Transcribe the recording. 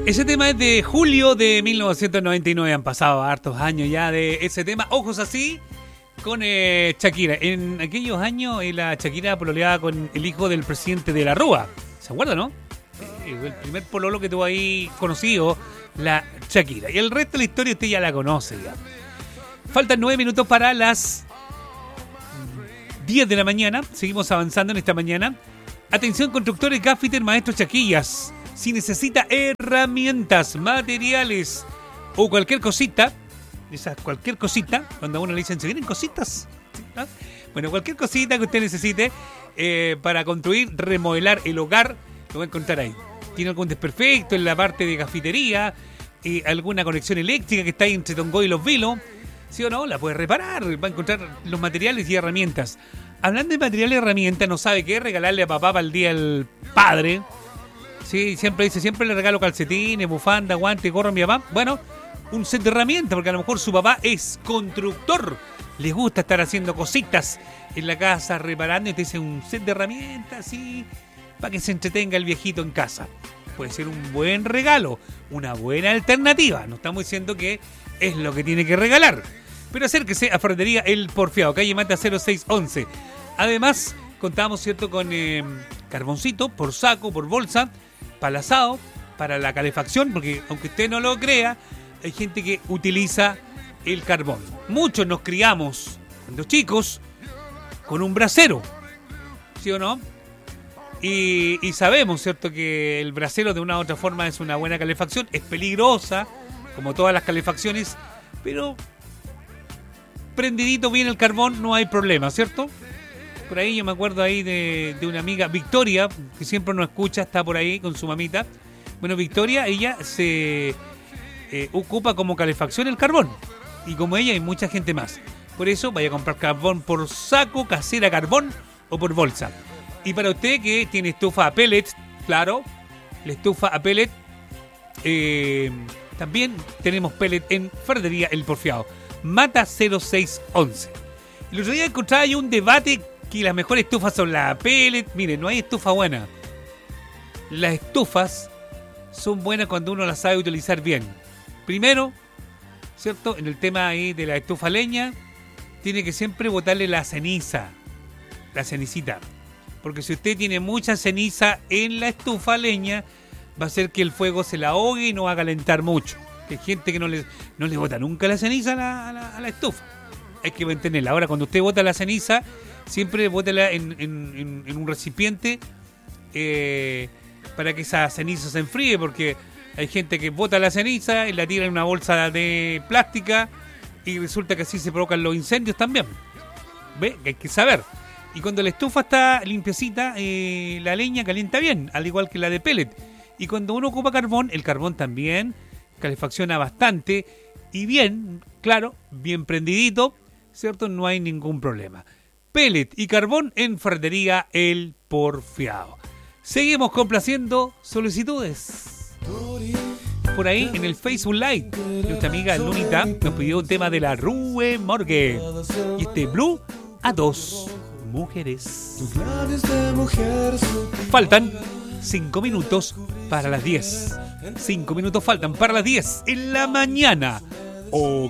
Ese tema es de julio de 1999. Han pasado hartos años ya de ese tema. Ojos así con Shakira. En aquellos años la Shakira pololeaba con el hijo del presidente de la Rúa. ¿Se acuerda, no? El primer pololo que tuvo ahí conocido, la Shakira. Y el resto de la historia usted ya la conoce ya. Faltan 9 minutos para las 10 de la mañana. Seguimos avanzando en esta mañana. Atención, constructores, gaffiter, maestros, chaquillas. Si necesita herramientas, materiales o cualquier cosita, cualquier cosita, cuando a uno le dicen, ¿se vienen cositas? ¿Ah? Bueno, cualquier cosita que usted necesite para construir, remodelar el hogar, lo va a encontrar ahí. Tiene algún desperfecto en la parte de gafitería, alguna conexión eléctrica que está ahí entre Tongoy y Los Vilos, ¿sí o no? La puede reparar, va a encontrar los materiales y herramientas. Hablando de materiales y herramientas, no sabe qué regalarle a papá para el Día del Padre. Sí, siempre le regalo calcetines, bufanda, guantes, gorro a mi papá. Bueno, un set de herramientas, porque a lo mejor su papá es constructor. Les gusta estar haciendo cositas en la casa, reparando, y te dice un set de herramientas, sí, para que se entretenga el viejito en casa. Puede ser un buen regalo, una buena alternativa. No estamos diciendo que es lo que tiene que regalar. Pero acérquese a Ferretería El Porfiado, calle Mata 0611. Además, contamos, ¿cierto?, con carboncito por saco, por bolsa, para el asado, para la calefacción, porque aunque usted no lo crea, hay gente que utiliza el carbón. Muchos nos criamos, cuando chicos, con un brasero, ¿sí o no? Y sabemos, ¿cierto?, que el brasero de una u otra forma es una buena calefacción, es peligrosa, como todas las calefacciones, pero prendidito bien el carbón no hay problema, ¿cierto? Por ahí yo me acuerdo ahí de una amiga, Victoria, que siempre nos escucha, está por ahí con su mamita. Bueno, Victoria, ella se ocupa como calefacción el carbón. Y como ella hay mucha gente más. Por eso vaya a comprar carbón por saco, casera carbón o por bolsa. Y para usted que tiene estufa a pellet, claro, la estufa a pellet, también tenemos pellet en Ferretería El Porfiado. Mata 0611. El otro día encontraba yo un debate que las mejores estufas son la pellet. Miren, no hay estufa buena. Las estufas son buenas cuando uno las sabe utilizar bien. Primero, ¿cierto? En el tema ahí de la estufa leña, tiene que siempre botarle la ceniza, la cenicita. Porque si usted tiene mucha ceniza en la estufa leña, va a hacer que el fuego se la ahogue y no va a calentar mucho. Hay gente que no le bota nunca la ceniza a la estufa. Hay que mantenerla. Ahora, cuando usted bota la ceniza, siempre bótela en un recipiente para que esa ceniza se enfríe, porque hay gente que bota la ceniza y la tira en una bolsa de plástica y resulta que así se provocan los incendios también. ¿Ve? Que hay que saber. Y cuando la estufa está limpiecita, la leña calienta bien, al igual que la de pellet. Y cuando uno ocupa carbón, el carbón también calefacciona bastante y bien, claro, bien prendidito, ¿cierto? No hay ningún problema. Pellet y carbón en Ferretería El Porfiado. Seguimos complaciendo solicitudes. Por ahí en el Facebook Live, nuestra amiga Lunita nos pidió un tema de la Rue Morgue. Y este Blue a 2 mujeres. Faltan 5 minutos para las 10. 5 minutos faltan para las 10 en la mañana.